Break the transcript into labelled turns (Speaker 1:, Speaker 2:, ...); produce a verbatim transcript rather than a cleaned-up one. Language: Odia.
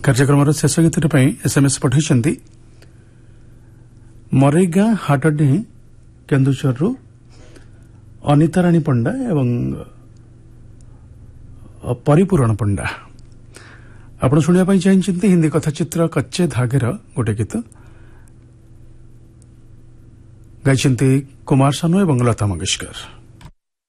Speaker 1: କାର୍ଯ୍ୟକ୍ରମର ଶେଷ ଗୀତଟି ପାଇଁ ଏସ୍ଏମ୍ଏସ୍ ପଠାଇଛନ୍ତି ମରେଗାଁ ହାଟଡିହି କେନ୍ଦୁଝରରୁ ଅନିତାରାଣୀ ପଣ୍ଡା ଏବଂ ପରିପୂରଣ ପଣ୍ଡା। ଆପଣ ଶୁଣିବା ପାଇଁ ଚାହିଁଛନ୍ତି ହିନ୍ଦୀ କଥାଚିତ୍ର କଚ୍ଚେ ଧାଗେର ଗୋଟେ ଗୀତ ଗାଇଛନ୍ତି କୁମାର ସାନୁ ଏବଂ ଲତା ମଙ୍ଗେଶକର।